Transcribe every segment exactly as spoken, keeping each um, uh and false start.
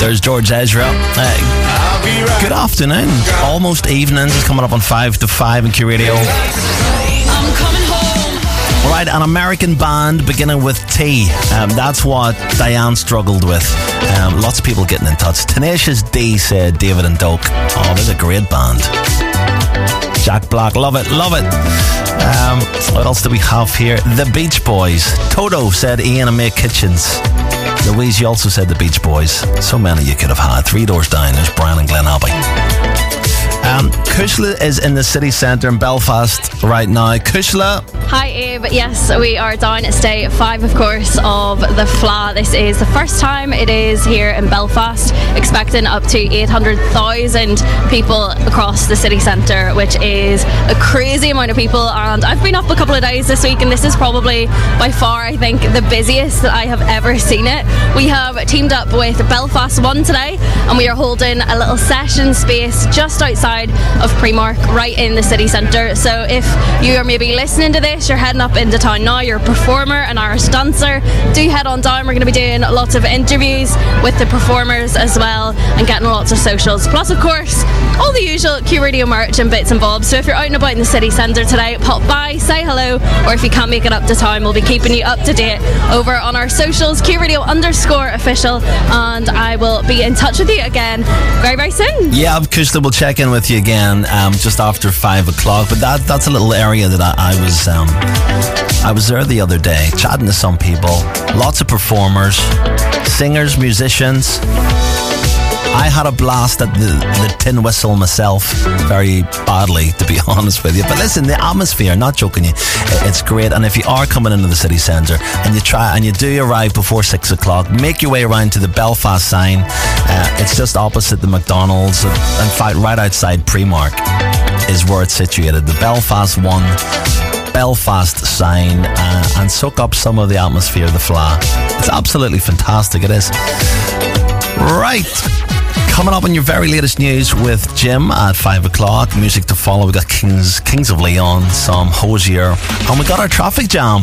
There's George Ezra. Uh, good afternoon. Almost evening. It's coming up on five to five in Q Radio. I'm coming home. Right, an American band beginning with T. Um, that's what Diane struggled with. Um, lots of people getting in touch. Tenacious D said David and Doak. Oh, there's a great band. Jack Black, love it, love it. Um, what else do we have here? The Beach Boys. Toto said Ian and May Kitchens. Louise, you also said the Beach Boys. So many you could have had. Three doors down, there's Brian and Glen Abbey. Um, Kushla is in the city centre in Belfast right now. Kushla. Hi Abe, yes, we are down at Stay five, of course, of the F L A. This is the first time it is here in Belfast, expecting up to eight hundred thousand people across the city centre, which is a crazy amount of people. And I've been up a couple of days this week, and this is probably by far, I think, the busiest that I have ever seen it. We have teamed up with Belfast One today, and we are holding a little session space just outside of Primark, right in the city centre. So if you are maybe listening to this, you're heading up into town now, you're a performer, an Irish dancer, do head on down. We're going to be doing lots of interviews with the performers as well, and getting lots of socials, plus of course all the usual Q Radio merch and bits and bobs. So if you're out and about in the city centre today, pop by, say hello, or if you can't make it up to town, we'll be keeping you up to date over on our socials, Q Radio underscore official, and I will be in touch with you again very very soon. Yeah, Kushla, we'll check in with you again um, just after five o'clock. But that that's a little area that I, I was um, I was there the other day, chatting to some people, lots of performers, singers, musicians. I had a blast at the, the Tin Whistle myself, very badly, to be honest with you. But listen, the atmosphere, not joking you, it's great. And if you are coming into the city centre and you try and you do arrive before six o'clock, make your way around to the Belfast sign. Uh, it's just opposite the McDonald's. In fact, right outside Primark is where it's situated. The Belfast One Belfast sign, uh, and soak up some of the atmosphere of the F L A. It's absolutely fantastic, it is. Right. Coming up on your very latest news with Jim at five o'clock. Music to follow. We got Kings Kings of Leon, some Hosier, and we got our traffic jam.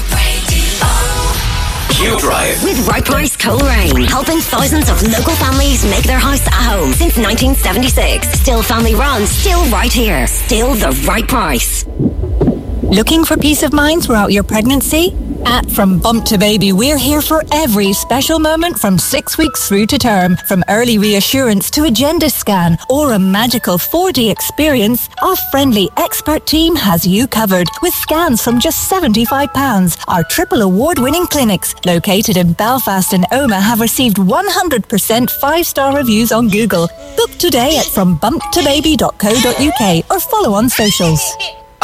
Q Drive with Right Price Coleraine, helping thousands of local families make their house a home since nineteen seventy-six. Still family run, still right here, still the right price. Looking for peace of mind throughout your pregnancy? At From Bump to Baby, we're here for every special moment from six weeks through to term. From early reassurance to a gender scan or a magical four D experience, our friendly expert team has you covered with scans from just seventy-five pounds. Our triple award-winning clinics, located in Belfast and Omagh, have received one hundred percent five-star reviews on Google. Book today at from bump to baby dot co dot uk or follow on socials.